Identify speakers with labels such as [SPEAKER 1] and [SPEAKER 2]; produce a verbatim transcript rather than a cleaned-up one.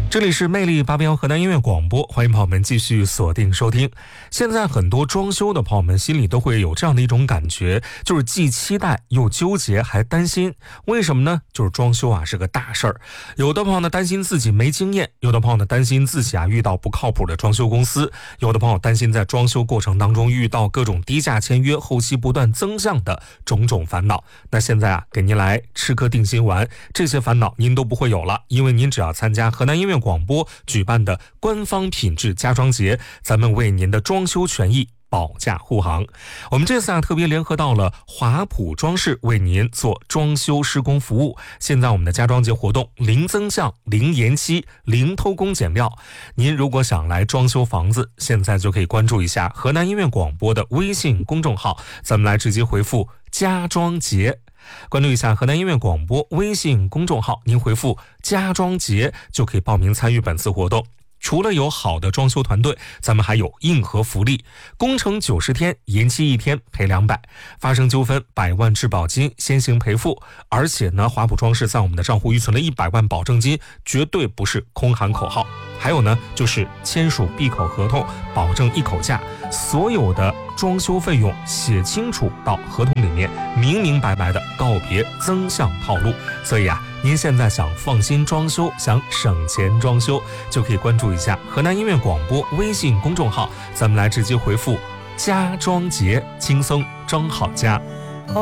[SPEAKER 1] 这里是魅力八标河南音乐广播，欢迎朋友们继续锁定收听。现在很多装修的朋友们心里都会有这样的一种感觉，就是既期待又纠结还担心。为什么呢？就是装修啊是个大事儿，有的朋友呢担心自己没经验，有的朋友呢担心自己啊遇到不靠谱的装修公司，有的朋友担心在装修过程当中遇到各种低价签约，后期不断增项的种种烦恼。那现在啊给您来吃颗定心丸，这些烦恼您都不会有了，因为您只要参加河南音乐广播举办的官方品质家装节，咱们为您的装修权益保驾护航。我们这次啊特别联合到了华普装饰为您做装修施工服务。现在我们的家装节活动零增项、零延期、零偷工减料。您如果想来装修房子，现在就可以关注一下河南音乐广播的微信公众号，咱们来直接回复家装节。关注一下河南音乐广播微信公众号，您回复家装节就可以报名参与本次活动。除了有好的装修团队，咱们还有硬核福利，工程九十天，延期一天赔两百，发生纠纷百万质保金先行赔付。而且呢，华普装饰在我们的账户预存了一百万保证金，绝对不是空喊口号。还有呢，就是签署闭口合同，保证一口价，所有的装修费用写清楚到合同里面，明明白白的告别增项套路。所以啊，您现在想放心装修，想省钱装修，就可以关注一下河南音乐广播微信公众号，咱们来直接回复家装节，轻松装好家。